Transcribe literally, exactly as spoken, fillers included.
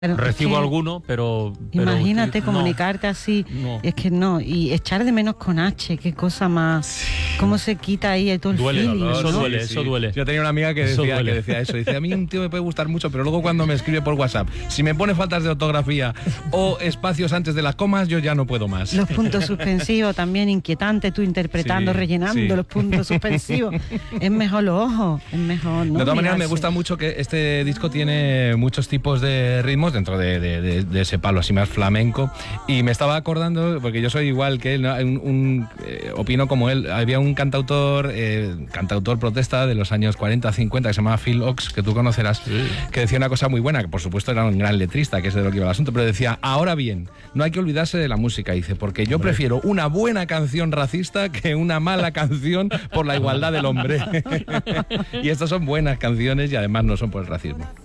Pero Recibo es que, alguno, pero... pero imagínate no, comunicarte así, no. es que no, y echar de menos con H, qué cosa más, sí. Cómo se quita ahí todo el duele, feeling, eso ¿no? duele, Sí, eso sí. duele. Yo tenía una amiga que Eso decía, duele. que decía eso, dice, a mí un tío me puede gustar mucho, pero luego cuando me escribe por WhatsApp, si me pone faltas de ortografía o espacios antes de las comas, yo ya no puedo más. Los puntos suspensivos también, inquietante, tú interpretando, Sí, rellenando sí. los puntos suspensivos. Es mejor los ojos, es mejor, ¿no? De todas maneras, me Mirarse. gusta mucho que este disco tiene muchos tipos de ritmos dentro de, de, de, de ese palo así más flamenco. Y me estaba acordando, porque yo soy igual que él, ¿no? un, un, eh, opino como él. Había un cantautor, eh, cantautor protesta de los años cuarenta, cincuenta, que se llamaba Phil Ochs, que tú conocerás, sí. que decía una cosa muy buena, que por supuesto era un gran letrista, que es de lo que iba el asunto, pero decía, ahora bien, no hay que olvidarse de la música, dice, porque yo Hombre. prefiero una buena canción racista que una mala canción por la igualdad del hombre. Y estas son buenas canciones y además no son por el racismo.